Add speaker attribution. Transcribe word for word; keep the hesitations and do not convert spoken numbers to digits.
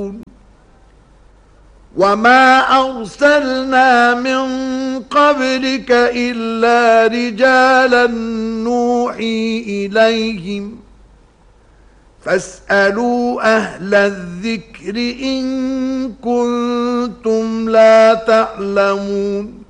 Speaker 1: وما أرسلنا من قبلك إلا رجالا نوحي إليهم فاسألوا أهل الذكر إن كنتم لا تعلمون